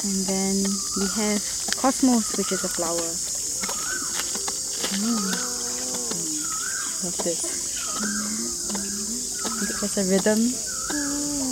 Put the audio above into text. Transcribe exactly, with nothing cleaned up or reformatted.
And then we have Cosmos, which is a flower. Mm. Love this. It has a rhythm.